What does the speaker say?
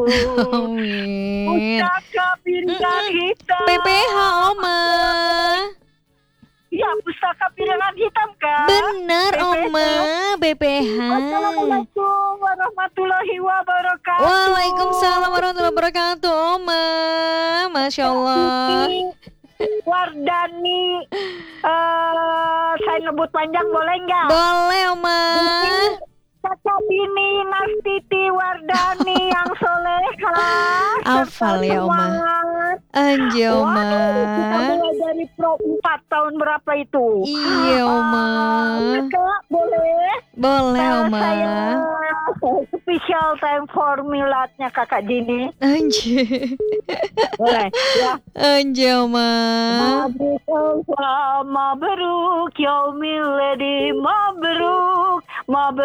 Amin. Pustaka piringan hitam. PPH Oma. Ya, pustaka piringan hitam kan? Benar Oma, BPH. Assalamualaikum warahmatullahi wabarakatuh. Waalaikumsalam warahmatullahi wabarakatuh Oma. Masya Allah. Wardani, saya nyebut panjang boleh nggak? Boleh Oma. Kakak Bini Nastiti Wardani yang soleha. Hafal ya Oma. Anjay Oma. Kita mulai dari Pro 4 tahun berapa itu? Iya Oma. Kakak boleh? Boleh Oma. Saya special time for miladnya Kakak Jini. Anjay. Boleh ya. Anjay Oma. Mabruk yaumil ladi mabruk.